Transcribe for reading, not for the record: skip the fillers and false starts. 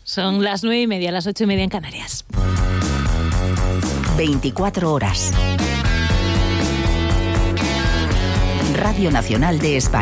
Son las 9:30, las 8:30 en Canarias. 24 horas. Radio Nacional de España.